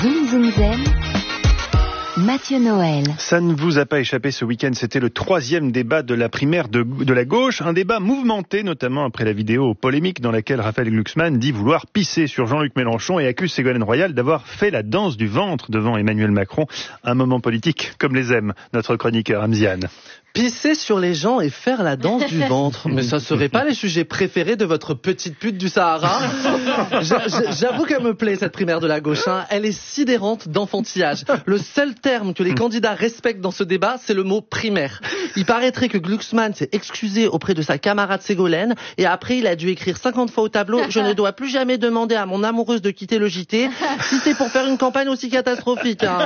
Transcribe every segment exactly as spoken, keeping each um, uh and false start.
Zoom Zoom Zen, Mathieu Noël. Ça ne vous a pas échappé ce week-end, c'était le troisième débat de la primaire de, de la gauche, un débat mouvementé notamment après la vidéo polémique dans laquelle Raphaël Glucksmann dit vouloir pisser sur Jean-Luc Mélenchon et accuse Ségolène Royal d'avoir fait la danse du ventre devant Emmanuel Macron, un moment politique comme les aime notre chroniqueur Amziane. Pisser sur les gens et faire la danse du ventre. Mais ça serait pas les sujets préférés de votre petite pute du Sahara? J'avoue qu'elle me plaît, cette primaire de la gauche. Hein. Elle est sidérante d'enfantillage. Le seul terme que les candidats respectent dans ce débat, c'est le mot primaire. Il paraîtrait que Glucksmann s'est excusé auprès de sa camarade Ségolène et après il a dû écrire cinquante fois au tableau « Je ne dois plus jamais demander à mon amoureuse de quitter le J T si c'est pour faire une campagne aussi catastrophique. Hein. »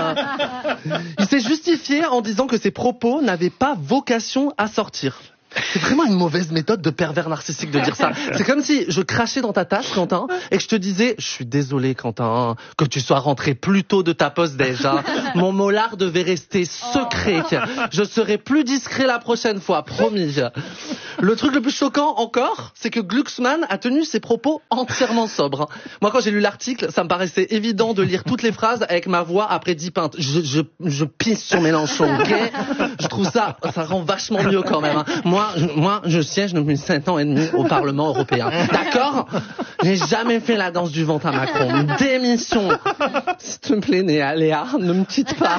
Il s'est justifié en disant que ses propos n'avaient pas vocation à sortir. C'est vraiment une mauvaise méthode de pervers narcissique de dire ça. C'est comme si je crachais dans ta tasse, Quentin, et que je te disais « Je suis désolé, Quentin, que tu sois rentré plus tôt de ta pause déjà. Mon molar devait rester secret. Je serai plus discret la prochaine fois, promis. » Le truc le plus choquant encore, c'est que Glucksmann a tenu ses propos entièrement sobres. Moi, quand j'ai lu l'article, ça me paraissait évident de lire toutes les phrases avec ma voix après dix pintes. Je, je, je pisse sur Mélenchon, ok? Je trouve ça, ça rend vachement mieux quand même. Hein. Moi, je, moi, je siège depuis sept ans et demi au Parlement européen. D'accord? J'ai jamais fait la danse du ventre à Macron. Démission. S'il te plaît, Néa, Léa, ne me quitte pas.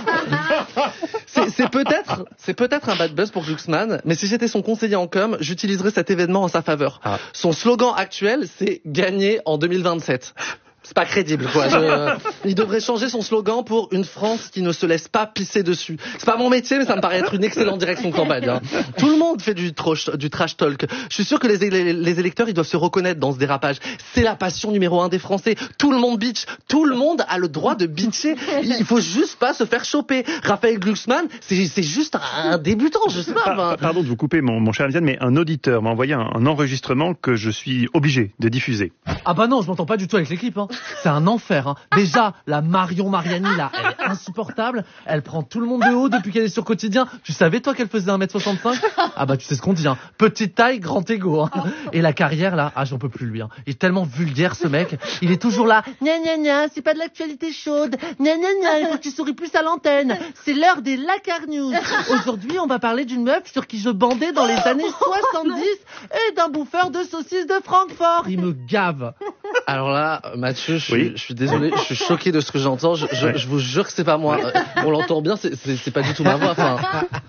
C'est, c'est peut-être, c'est peut-être un bad buzz pour Glucksmann, mais si j'étais son conseiller en com, j'utiliserais cet événement en sa faveur. Ah. Son slogan actuel, c'est gagner en deux mille vingt-sept. C'est pas crédible, quoi. Je... Il devrait changer son slogan pour une France qui ne se laisse pas pisser dessus. C'est pas mon métier, mais ça me paraît être une excellente direction de campagne. Hein. Tout le monde fait du, troche, du trash talk. Je suis sûr que les, les, les électeurs, ils doivent se reconnaître dans ce dérapage. C'est la passion numéro un des Français. Tout le monde bitch. Tout le monde a le droit de bitcher. Il faut juste pas se faire choper. Raphaël Glucksmann, c'est, c'est juste un, un débutant, je sais pas. Ben... Pardon de vous couper, mon, mon cher Amziane, mais un auditeur m'a envoyé un, un enregistrement que je suis obligé de diffuser. Ah bah non, je m'entends pas du tout avec l'équipe, hein. C'est un enfer, hein. Déjà, la Marion Mariani, là, elle est insupportable. Elle prend tout le monde de haut depuis qu'elle est sur Quotidien. Tu savais, toi, qu'elle faisait un mètre soixante-cinq? Ah bah, tu sais ce qu'on dit, hein. Petite taille, grand égo, hein. Et la carrière, là, ah, j'en peux plus, lui, hein. Il est tellement vulgaire, ce mec. Il est toujours là. Gna gna gna, c'est pas de l'actualité chaude. Gna gna gna, il faut que tu souris plus à l'antenne. C'est l'heure des Lacar News. Aujourd'hui, on va parler d'une meuf sur qui je bandais dans les années soixante-dix et d'un bouffeur de saucisses de Francfort. Il me gave. Alors là, Mathieu, je, oui. suis, je suis désolé, je suis choqué de ce que j'entends. Je, je, ouais. je vous jure que c'est pas moi. On l'entend bien, c'est, c'est, c'est pas du tout ma voix. Enfin.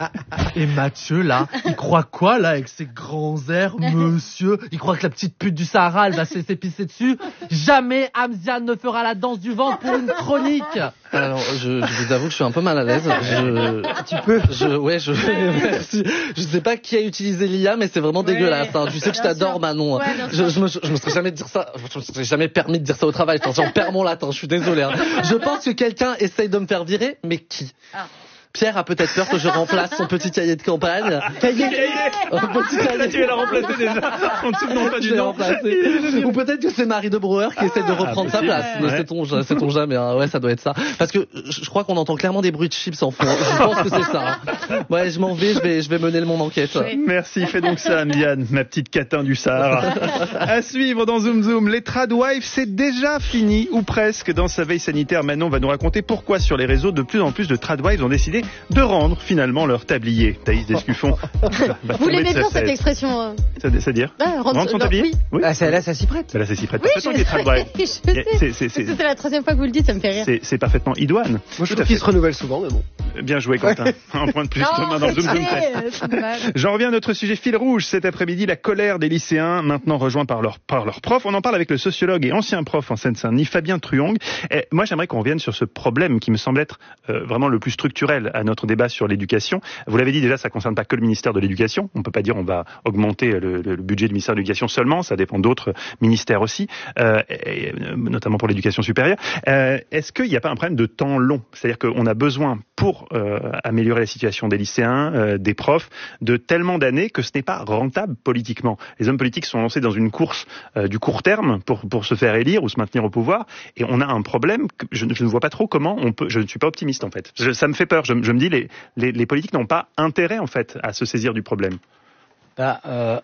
Et Mathieu, là, il croit quoi, là, avec ses grands airs, monsieur? Il croit que la petite pute du Sahara, elle va se laisser pisser dessus? Jamais Amziane ne fera la danse du ventre pour une chronique. Alors, je, je vous avoue que je suis un peu mal à l'aise. Je, tu peux. Je, ouais, je, merci. Je sais pas qui a utilisé l'I A, mais c'est vraiment ouais. dégueulasse. Hein. Tu sais que je t'adore, sûr. Manon. Ouais, je, je, me, je me serais jamais dire ça. Je me serais jamais permis de dire ça au travail. J'en perds mon latin. Je suis désolé. Hein. Je pense que quelqu'un essaye de me faire virer, mais qui? Ah. Pierre a peut-être peur que je remplace son petit cahier de campagne. Cahier Un petit cahier. Tu vas la remplacer déjà. En dessous, non, pas du tout. Ou peut-être que c'est Marie de Brouwer qui ah, essaie de reprendre sa place. Ouais. Sait-on, sait-on jamais. Hein. Ouais, ça doit être ça. Parce que je crois qu'on entend clairement des bruits de chips en fond. Je pense que c'est ça. Hein. Ouais, je m'en vais. Je vais, je vais mener mon enquête. Oui. Merci. Fais donc ça, Amziane, ma petite catin du Sahara. À suivre dans Zoom Zoom. Les tradwives, c'est déjà fini ou presque. Dans sa veille sanitaire, Manon va nous raconter pourquoi sur les réseaux de plus en plus de tradwives ont décidé de rendre finalement leur tablier. Thaïs Descuffon. Vous l'aimez bien cette expression euh... C'est-à-dire bah, rendre, rendre son tablier oui. Oui. Ah, ça, là, ça s'y prête. Là, ça s'y prête. Oui, parfaitement. Je... je sais. C'est, c'est, c'est... c'est la troisième fois que vous le dites, ça me fait rire. C'est, c'est parfaitement idoine. Moi, je trouve qu'il se renouvelle souvent, mais bon. Bien joué, Quentin. Un point de plus demain dans Zoom Zoom. J'en reviens à notre sujet fil rouge. Cet après-midi, la colère des lycéens, maintenant rejoints par leurs par leur profs. On en parle avec le sociologue et ancien prof en Seine-Saint-Denis, Fabien Truong. Et moi, j'aimerais qu'on revienne sur ce problème qui me semble être euh, vraiment le plus structurel à notre débat sur l'éducation. Vous l'avez dit déjà, ça ne concerne pas que le ministère de l'Éducation. On ne peut pas dire on va augmenter le, le budget du ministère de l'Éducation seulement. Ça dépend d'autres ministères aussi, euh, et, notamment pour l'éducation supérieure. Euh, est-ce qu'il n'y a pas un problème de temps long? C'est-à-dire qu'on a besoin, pour euh, améliorer la situation des lycéens, euh, des profs, de tellement d'années que ce n'est pas rentable politiquement. Les hommes politiques sont lancés dans une course euh, du court terme pour, pour se faire élire ou se maintenir au pouvoir. Et on a un problème que je, je ne vois pas trop comment on peut... Je ne suis pas optimiste, en fait. Je, ça me fait peur. Je, je me dis, les, les, les politiques n'ont pas intérêt, en fait, à se saisir du problème. Bah, euh,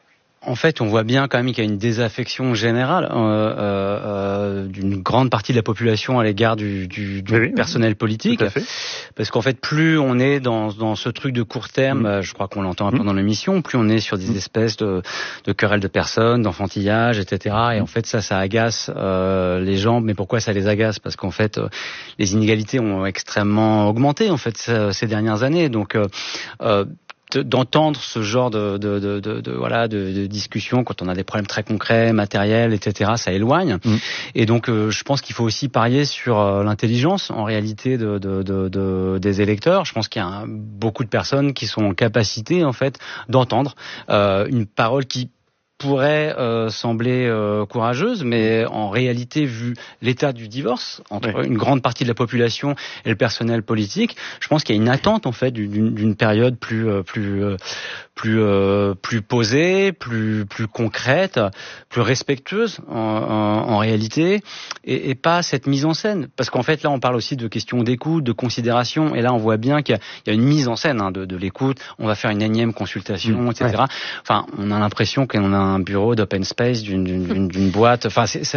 En fait, on voit bien quand même qu'il y a une désaffection générale euh, euh, d'une grande partie de la population à l'égard du, du, du oui, personnel politique. Tout à fait. Parce qu'en fait, plus on est dans, dans ce truc de court terme, mmh. je crois qu'on l'entend un peu mmh. dans l'émission, plus on est sur des espèces de, de querelles de personnes, d'enfantillage, et cetera. Et en fait, ça, ça agace euh, les gens. Mais pourquoi ça les agace ? Parce qu'en fait, euh, les inégalités ont extrêmement augmenté en fait ces dernières années. Donc euh, euh, d'entendre ce genre de, de, de, de, de voilà de, de discussion quand on a des problèmes très concrets, matériels, et cetera, ça éloigne. Mmh. Et donc, euh, je pense qu'il faut aussi parier sur euh, l'intelligence, en réalité, de, de, de, de, des électeurs. Je pense qu'il y a un, beaucoup de personnes qui sont en capacité, en fait, d'entendre euh, une parole qui pourrait euh, sembler euh, courageuse, mais en réalité, vu l'état du divorce entre oui. une grande partie de la population et le personnel politique, je pense qu'il y a une attente en fait d'une, d'une période plus euh, plus euh, plus euh, plus posée, plus plus concrète, plus respectueuse en, en, en réalité, et, et pas cette mise en scène. Parce qu'en fait, là, on parle aussi de questions d'écoute, de considération, et là, on voit bien qu'il y a, il y a une mise en scène hein, de, de l'écoute. On va faire une énième consultation, mmh. et cetera. Ouais. Enfin, on a l'impression qu'on a un bureau d'open space d'une, d'une, d'une boîte. Enfin, c'est,